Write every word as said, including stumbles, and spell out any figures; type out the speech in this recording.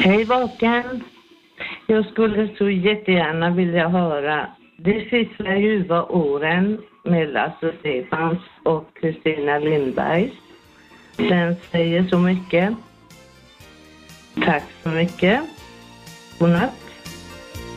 Hej Vaken. Jag skulle så jättegärna vilja höra De sista ljuva åren med Lasse Stefans och Kristina Lindberg. Den säger så mycket. Tack så mycket. Godnatt.